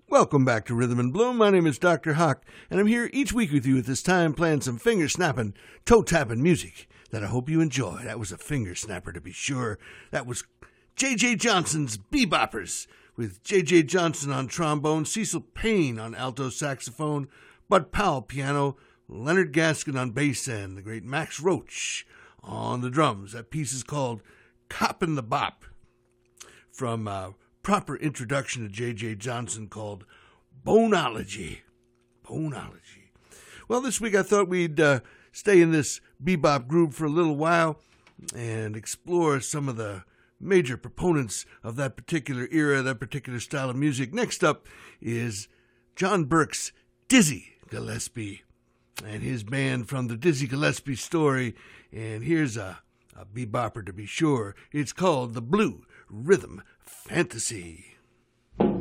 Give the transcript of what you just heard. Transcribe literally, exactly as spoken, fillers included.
Welcome back to Rhythm and Bloom. My name is Doctor Hawk, and I'm here each week with you at this time playing some finger-snapping, toe-tapping music that I hope you enjoy. That was a finger snapper, to be sure. That was J J. Johnson's Beboppers, with J J. Johnson on trombone, Cecil Payne on alto saxophone, Bud Powell piano, Leonard Gaskin on bass, and the great Max Roach on the drums. That piece is called Coppin' the Bop, from a proper introduction to J J. Johnson called Boneology. Boneology. Well, this week I thought we'd uh, stay in this bebop groove for a little while and explore some of the major proponents of that particular era, that particular style of music. Next up is John Burke's Dizzy Gillespie and his band from the Dizzy Gillespie story. And here's a, a bebopper, to be sure. It's called the Blue Rhythm Fantasy.